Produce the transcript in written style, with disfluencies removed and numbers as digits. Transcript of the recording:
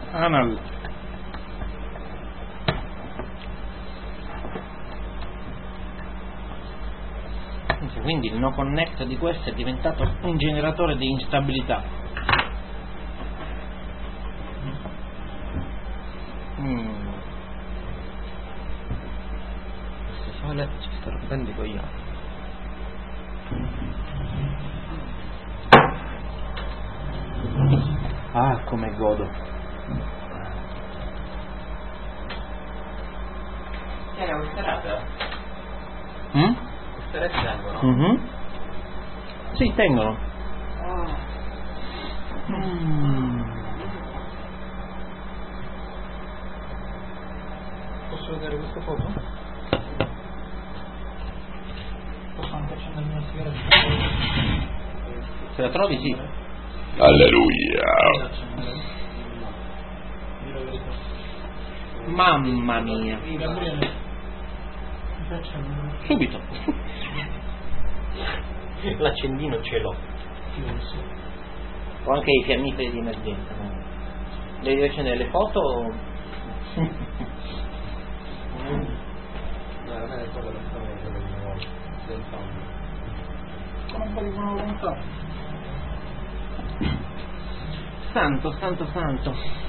Anal. Quindi il no connect di questo è diventato un generatore di instabilità. Questo sole ci sta rompendo i coglioni. Ah, come godo. Che è questa rata? Queste rate tengono? Sì, tengono. Posso vedere questa foto? Posso anche accendere una sigaretta? Se la trovi, sì. Alleluia. Mamma mia. Subito. L'accendino ce l'ho. Ho anche i fiammiferi di emergenza. Devi accendere le foto? No, non è quello che stavo vedendo una volta. Senza Con un po' di buona volontà. Santo, santo, santo.